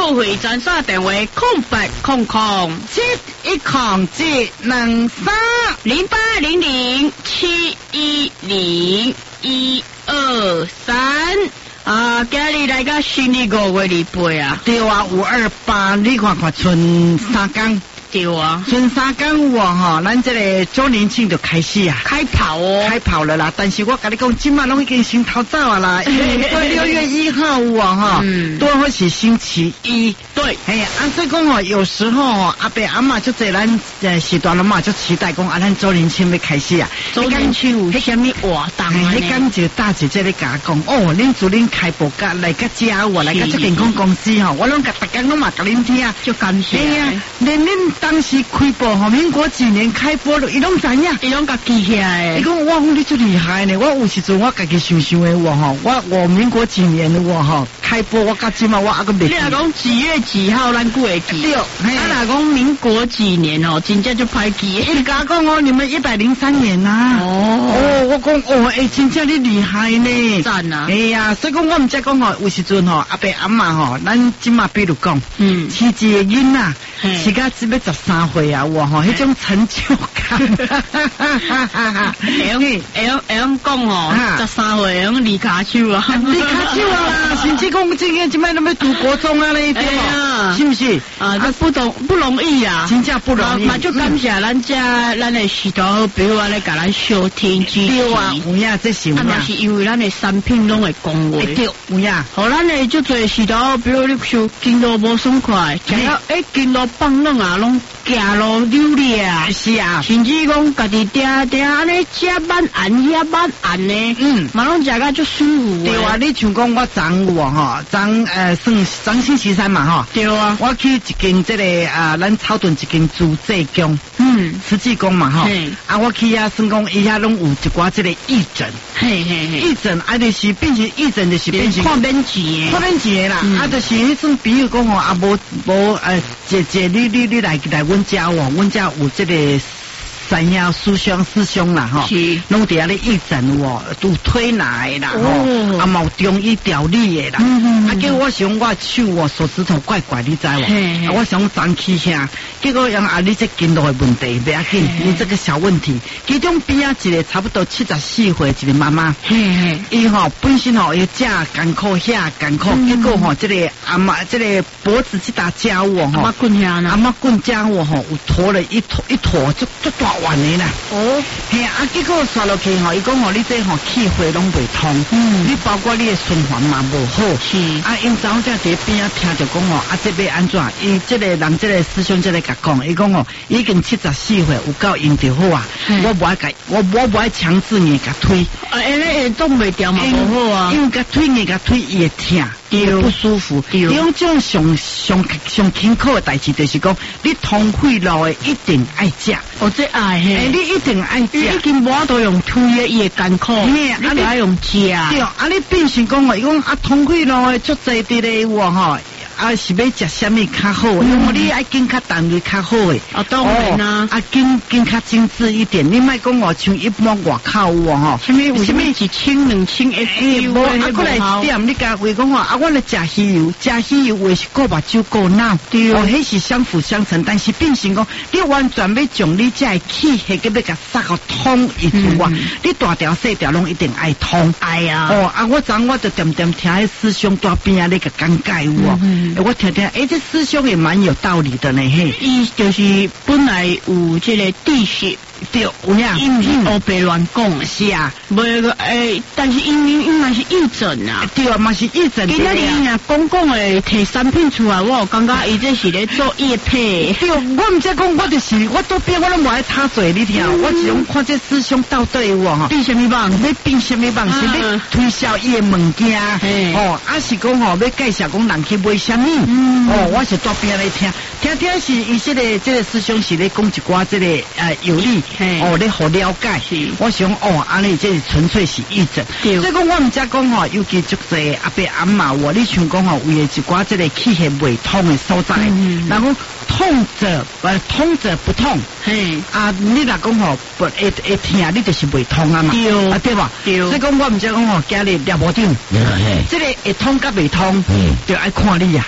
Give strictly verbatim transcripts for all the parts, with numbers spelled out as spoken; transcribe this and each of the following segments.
付费专线电话空八空空七一空七两三零八零零七一零一二三。啊，今日来个新历五月二八啊， 对啊，五二八，你看看剩三天。 对啊， 剩三天哇哈，咱这个周年庆就开始啊， 开跑哦， 开跑了啦。但是我跟你讲，今晚拢已经先逃走啊啦，因为六月一号哇哈，嗯，多好是星期一， 对， 哎呀，啊所以讲哦，有时候哦，阿伯阿嬷就这咱呃时段了嘛，就期待讲啊，咱周年庆要开始啊， 周年庆有啥物活动啊？ 迄刚就大姐姐咧甲我讲，哦，恁主恁开播甲来甲家我来甲这健康公司吼，我拢甲大家拢嘛甲恁听， 就感谢。 哎呀，连恁当时开播吼，民国几年开播了，伊拢知影， 伊拢甲记起来。 伊讲哇，你最厉害呢！我有时阵我家己想想的我吼，我我民国几年的我吼开播，我到今嘛我还个袂记。 你若讲几月几号，咱顾会记。 对，啊若讲民国几年哦，真正就歹记。 伊甲讲哦，你们一百零三年呐。哦哦，我讲哦，哎，真正你厉害呢。 赞啊！ 哎呀，所以讲我毋才讲吼，有时阵吼，阿伯阿嬷吼，咱今嘛比如讲，嗯，饲一个囡仔，饲到只要十三岁啊，哇吼，迄种成就感。 会用会用会用讲哦，十三岁会用离卡手啊， 离卡手啊，甚至讲今个今摆那么读国中啊嘞，对吧？是不是？ 啊，这不容不容易啊， 真正不容易。 嘛就感谢咱这咱的许多好朋友啊，来甲咱收听支持。 对啊，有影这是有影。 啊，是因为咱的产品拢会讲话。 对，有影。 好，咱的就做许多，比如你收经路无爽快，食了诶经路放冷啊，拢行路溜咧啊。 是啊， 甚至讲家己嗲嗲安尼食晚ăn遐晚ăn呢，嗯，嘛拢食甲足舒服。 对啊，你像讲我昨有吼，昨呃算昨星期三嘛吼， 对啊， 我去一间这个啊，咱草屯一间朱济宫，嗯，慈济宫嘛吼，啊，我去遐算讲伊遐拢有一寡这个义诊，嘿嘿嘿，义诊啊就是变成义诊就是变成看免钱的， 看免钱的啦，啊就是迄种比如讲吼啊无无呃姐姐你你你来来阮家哦，阮家有这个。三兄师兄师兄啦吼，拢伫遐咧义诊哦，有推拿的啦吼，啊冇中医调理的啦，啊叫我想我手哦手指头怪怪，你知无？啊我想长起下，结果用啊你这筋络的问题不要紧，你这个小问题，其中边啊一个差不多七十四岁一个妈妈，伊吼本身吼要食艰苦遐艰苦，结果吼这个阿妈这个脖子这搭家务吼， 阿妈棍遐呢， 阿妈棍家务吼有拖了一坨一坨就就大。完的啦，哦，嘿啊，结果刷落去吼，伊讲吼，你这吼气血拢未通，嗯，你包括你的循环嘛无好，是，啊，因早在伫边啊听着讲吼，啊，这要安怎？伊这个人这个师兄这个甲讲，伊讲吼，已经七十四岁，有够用就好啊，我无爱甲，我我无爱强制你甲推， 啊，安尼会动袂掉嘛，无好啊， 因为甲推你甲推伊会疼。不舒服，你用这种上上上辛苦的代志，就是讲你通血路的一定爱食， 哦，这爱嘿， 你一定爱食， 已经无都用推的，伊会艰苦，你得爱用食。 对，啊，你变成讲哦，伊讲啊，通血路的足侪伫咧哇吼。啊，是要食什么较好？因为你爱经较单位较好诶。 啊，当然啦。啊， 经经较精致一点。你莫讲哦，像一般外口哦吼。 什么有什么一千两千一千？ 无啊，过来点你家话讲哦，啊，我来食鱼油，食鱼油为是过目睭过脑。对哦，迄是相辅相成，但是变成讲你完全要将你这气血给要甲杀个通一之外，你大条细条拢一定爱通。哎呀。哦，啊，我昨我就点点听迄师兄在边啊咧个讲解哦。我听听，哎，这师兄也蛮有道理的呢，嘿， 伊就是本来有这个知识， 对，有呀， 因为黑白乱讲， 是啊， 无个诶，但是因为应该是义诊啊， 对啊，嘛是义诊。 今仔日啊，讲讲诶，摕产品出来，我有感觉伊这是咧做业配。 对，我毋知讲，我就是我多边我拢无爱插嘴，你听，我只用看这师兄到底有哈， 变什么棒？ 要变什么棒？是要推销伊诶物件，哦，啊是讲吼要介绍讲人去买什么？嗯，哦，我是多边来听，听听是伊这个这个师兄是咧讲一寡这个呃有理，哦咧好了解。我想哦，安尼这是纯粹是义诊。所以讲我毋才讲吼，尤其足侪阿伯阿嬷，我你像讲吼，为了一寡这个气血未通的所在，然后痛者呃通者不痛，嘿啊，你若讲吼不会会疼，你就是未通啊嘛，啊对吧？所以讲我毋才讲吼，今日抓无定，这个会通甲未通，就爱看你啊。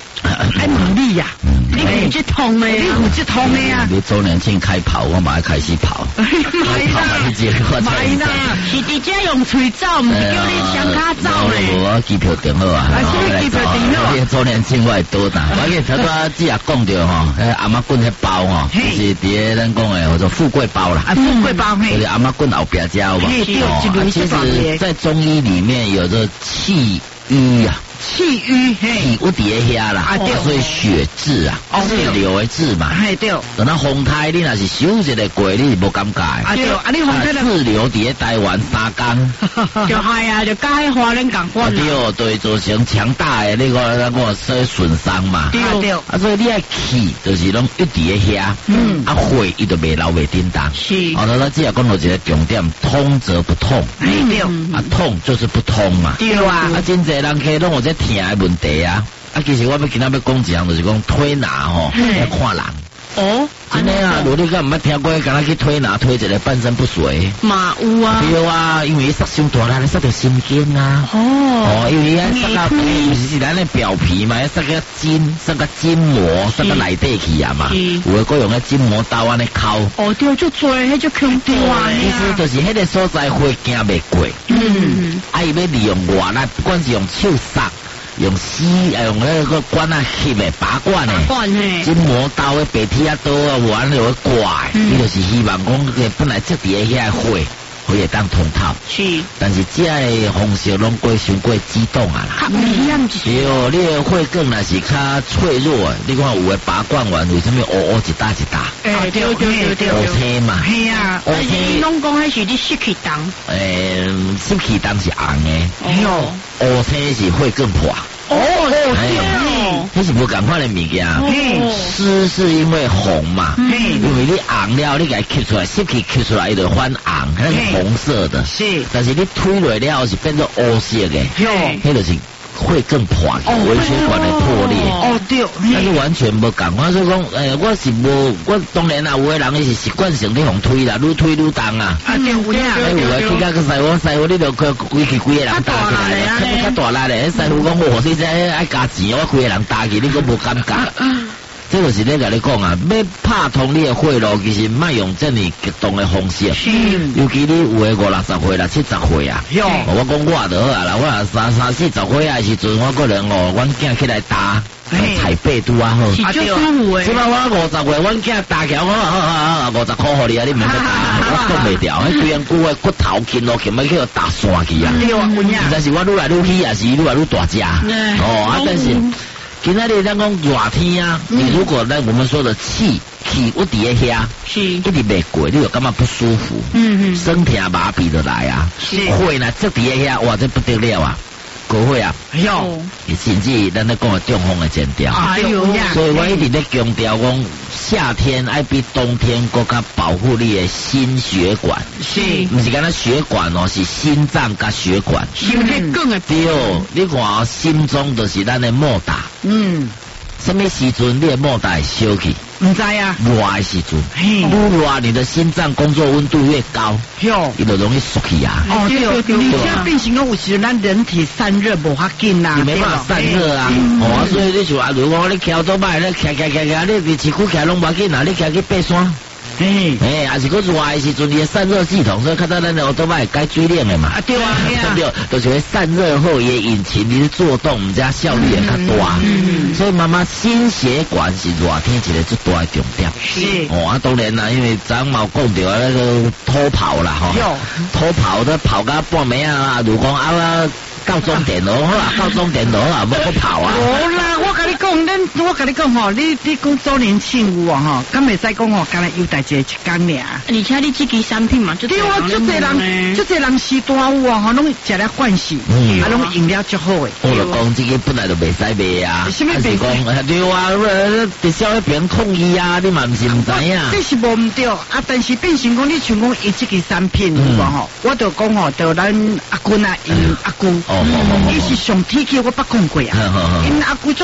哎，问你呀， 你有这通的， 你有这通的呀？ 你周年庆开跑，我马上开始跑。 买啦，买啦， 是伫遮用嘴走，唔是叫你双脚走嘞。 我机票订好啊， 我机票订好。 你周年庆我会多打，我给头头只也讲着吼，迄阿妈棍迄包吼，就是伫咱讲的叫做富贵包啦。 啊，富贵包嘿， 就是阿妈棍后边只有嘛。哦，其实在中医里面有着气瘀啊。 气瘀， 气有伫遐啦，所以血滞啊，滞留的滞嘛。 嘿对。 等到风台，你若是收一个过，你是无感觉。 啊对，啊你风台滞留伫台湾三工， 就系啊，就甲迄花莲共款。 对对，造成强大的那个那个说损伤嘛。 对对。啊所以你爱气，就是拢一伫遐，嗯，啊血伊就未流未叮当。 是。 哦，那咱只要讲到一个重点，通则不痛。 嘿对。 啊痛就是不通嘛。 对啊。 啊真侪人去拢有这疼的问题啊！啊，其实我要今仔要讲一样，就是讲推拿吼，要看人。 哦， 真的啊，如果你敢唔捌听过，敢若去推拿推一个半身不遂。 嘛有啊。 对啊，因为塞伤大力，塞到神经啊。 哦。 哦，因为啊塞到不是咱的表皮嘛，要塞个筋，塞个筋膜，塞个内底去啊嘛。有的佫用个筋膜刀安尼敲。 哦，对，就做迄就恐怖啊！ 其实就是迄个所在血行袂过。嗯。啊，伊要利用外力，不管是用手塞。用吸，啊用那个管啊吸的拔管的，筋膜刀的白铁啊刀啊，完了会刮，伊就是希望讲，本来这底下遐血，可以当通透。 是， 但是这个方式拢过伤过激动啊啦。对哦，你的血管若是较脆弱，你看有的拔管完为什么乌乌一搭一搭？ 哎，对对对对， 乌青嘛。 系啊，但是你拢讲迄是你湿气重。 诶，湿气重是红的， 哦， 乌青是血更破。 哦，哦， 这是无共款的物件。湿是因为红嘛，因为你红了，你给它吸出来，湿气吸出来，伊就反红，那是红色的。是，但是你推落了是变做乌色的，迄就是会更破，微血管的破裂。 哦对， 但是完全无共款，所以讲，诶，我是无，我当然啊，有的人伊是习惯性你互推啦，愈推愈重啊。 啊对，有呀。 哎，有的去甲个师傅，师傅你就规规气规个人打起来，较较大力咧。师傅讲我你这爱加钱，我规个人打去，你都无感觉。这就是咧甲你讲啊，要拍通你的血路，其实莫用这么激动的方式。尤其你有诶五六十岁啦、七十岁啊，我讲我就好啊啦，我三三四十岁啊时阵，我个人哦，阮囝起来打。彩背拄啊好， 是就舒服诶。 即摆我五十岁，阮囝打起来，我啊啊啊五十箍互你啊，你免得打，我挡袂掉。迄规样骨诶骨头筋咯，根本去互打散去啊。 对啊，有影。 但是我愈来愈喜，也是愈来愈大只。哦，啊，但是今仔日咱讲热天啊，你如果咱我们说的气气有伫咧遐，是一直袂过，你就感觉不舒服。嗯嗯，身体麻痹就来啊。是，血呢，这伫咧遐，哇，这不得了啊！国会啊，哎呦，甚至咱咧讲的中风的前兆，哎呦，所以我一直咧强调讲，夏天爱比冬天更加保护你的心血管，是，不是干那血管哦，是心脏甲血管， 心血管的对哦，你看哦，心中就是咱的莫大，嗯，什么时阵你的莫大会烧去？ 唔知啊， 热的时阵，愈热你的心脏工作温度越高，哟，伊就容易缩起啊。 哦，对对对，你现在变形讲有时咱人体散热无法紧啦， 你没办法散热啊。哦，所以你就啊，如果你骑多摆，你骑骑骑骑，你伫市区骑拢无紧啊，你骑去爬山。哎哎，也是个热的时阵，你的散热系统，所以看到咱的奥多麦该水冷的嘛。啊对啊，对对，就是会散热后，也引擎你的作动，唔加效率也较大。嗯，所以妈妈心血管是热天一个最大的重点。是哦，啊当然啦，因为张毛讲到那个偷跑啦，吼，偷跑都跑到半暝啊，如讲啊。到终点咯，好啊，到终点咯啊，无去跑啊。 无啦，我甲你讲，咱我甲你讲吼，你你讲周年庆有啊吼，敢袂使讲吼，干来优待一个一天尔。 而且你这支产品嘛， 对啊，足侪人，足侪人时段有啊，吼，拢食来欢喜，啊，拢用了足好诶。 我就讲这个本来就袂使卖啊， 什么袂讲？对啊，直销迄边抗议啊，你嘛毋是毋知影。 这是无毋对啊，但是变成讲你像讲伊这个产品有无吼，我就讲吼，就咱阿君啊，因阿姑。伊是上铁气，我捌讲过啊。因阿姑做铁气，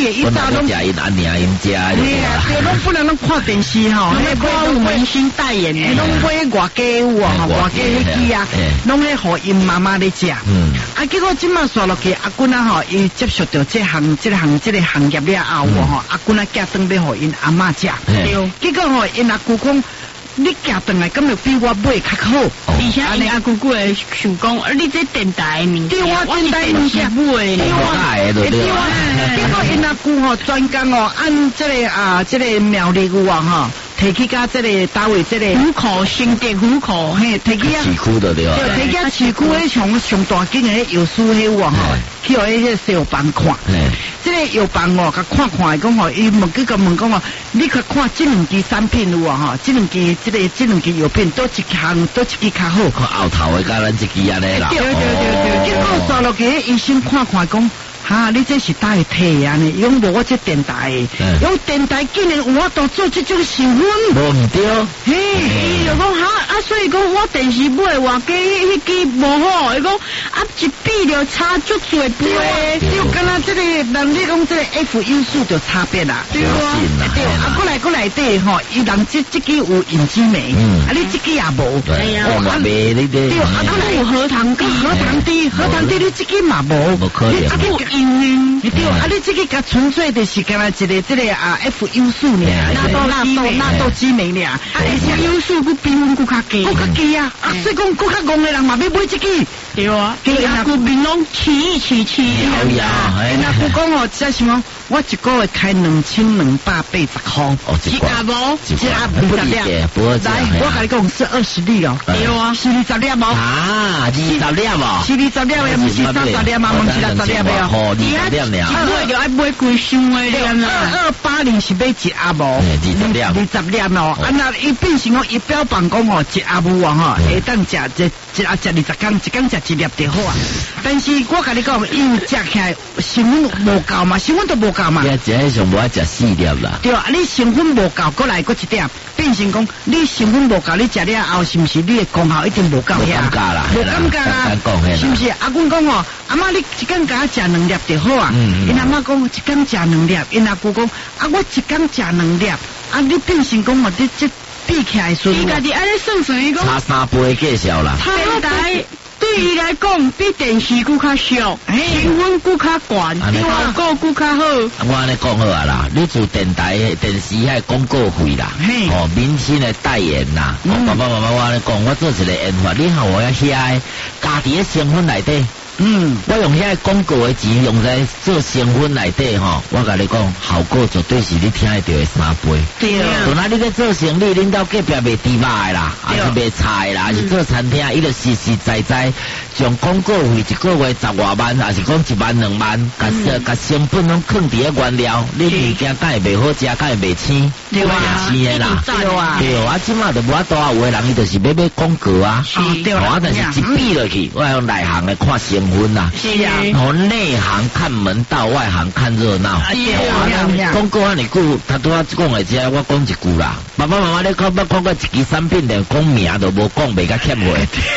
的，伊早拢食因安娘因食的。 嘿啊，对，拢不能拢看电视吼， 迄歌舞明星代言的， 拢买外家舞啊，外家迄支啊，拢咧互因妈妈咧食。嗯。啊，结果即马刷落去，阿君啊吼，伊接触到这行、这行、这个行业了后吼，阿君啊寄转要互因阿嬷食。对。结果吼，因阿姑讲。你寄转来，咁就比我买较好。 而且你阿姑姑会想讲，你这电台物件，我电台物件买的， 对啊，对啊。结果因阿姑吼专工哦，按这个啊，这个苗栗有啊吼。提起甲这个单位这个虎口新店虎口， 嘿，提起啊， 市区的对吧？ 对，提起啊，市区迄上上大间的药师迄有啊吼，去互迄个小房看。这个药房哦，甲看看讲吼，伊问佮佮问讲哦，你去看这两支产品有啊吼，这两支这个这两支药品都一项都一支较好。 看后头的甲咱一支安尼啦。 对对对对，结果刷落去，医生看看讲。哈，你这是哪会摕啊呢？用无我这电台，用电台竟然有我都做这种新闻， 无唔对。 嘿，伊就讲哈啊，所以讲我电视买外加迄支无好，伊讲啊一比就差足多倍， 就敢若这个人你讲这个 F 因素就差别啦， 对啊， 对啊，过来过来底吼，伊人这这支有引子酶，啊你这支也无， 对啊，我卖你对，啊过有核糖低，核糖低，核糖低你这支嘛无， 无可能。 因对，啊，你这个甲纯粹的是干那一个这个啊 F 因素呢，纳豆纳豆纳豆激酶呢，啊 F 因素佮比分佮较低， 佮较低啊，啊，所以讲佮较戆的人嘛要买这个， 对啊，伊阿姑面拢起起起， 有呀， 因阿姑讲哦，这是讲我一个月开两千两百八十块， 哦， 一阿无， 一阿不十粒，来，我跟你讲是二十粒哦， 对啊， 是二十粒无？ 啊，二十粒哦， 是二十粒的，不是三十粒嘛，不是六十粒的哦。 二十粒了， 一买就爱买贵箱的了。 二二八零是买一阿无， 二十粒， 二十粒哦。啊那伊变成讲伊标榜讲哦，一阿无啊吼，会当食一一啊食二十工，一工食一粒就好啊。但是我跟你讲，因食起来成分无够嘛，成分都无够嘛。 你食迄上无爱食四粒啦。 对啊，你成分无够，过来过一点，变成讲你成分无够，你食了后是毋是你的功效一定无够呀？ 无感觉啦， 无感觉啊，是毋是？阿公讲哦，阿妈你一工甲我食两粒就好啊。因阿妈讲一工食两粒，因阿姑讲啊我一工食两粒，啊你变成讲哦，你这比起来说， 伊家己安尼算算伊讲差三倍计数啦。 电台对伊来讲比电视佫较俗，新闻佫较悬，广告佫较好。 我安尼讲好啊啦，你做电台、电视遐广告费啦，哦，明星的代言啦，哦，爸爸妈妈我安尼讲，我做一个研发，你看我要遐家己的成分内底。嗯，我用遐广告的钱用在做成分内底吼，我甲你讲，效果绝对是你听得到的三倍。 对啊， 本来你咧做生意，恁到隔壁卖猪肉的啦，还是卖菜的啦，还是做餐厅，伊就实实在在将广告费一个月十外万，还是讲一万两万，甲甲成本拢放伫咧原料，你物件敢会卖好食，敢会卖青， 对啊， 青的啦， 对啊， 对啊，即马就无法度啊，有的人伊就是要买广告啊， 对啊， 但是一比落去，我用内行的看成分啦， 是啊， 我内行看门道，外行看热闹，广告安尼久，他拄仔讲的只，我讲一句啦，爸爸妈妈你看捌看过一支产品连讲名都无讲，袂甲欠话。